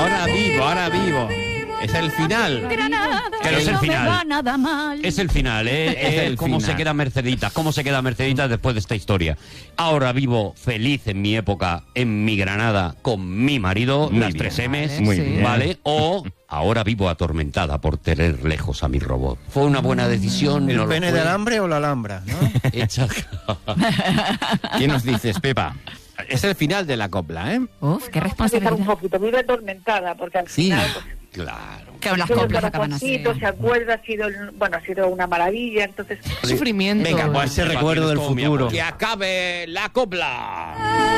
ahora vivo. Es el final. Pero es el no me final. va nada mal. Es el final, ¿eh? Es el cómo final. se queda Merceditas, cómo se queda Merceditas después de esta historia. Ahora vivo feliz en mi época, en mi Granada, con mi marido, Muy las bien. 3 M's, Vale, Muy sí. bien. ¿vale? O ahora vivo atormentada por tener lejos a mi robot. ¿Fue una buena decisión? ¿El ¿No lo pene fue? de alambre o la alhambra? ¿No? Hecha... ¿Qué nos dices, Pepa? Es el final de la copla, ¿eh? Uf, qué Un responsabilidad. poquito, vive atormentada, porque al Sí. final... pues, Claro. Que las tiene el coplas acaban así. corazoncito, se acuerda, ha sido una maravilla, entonces... Sufrimiento. Venga, pues ese recuerdo del Todo, mi futuro. amor. Que acabe la copla.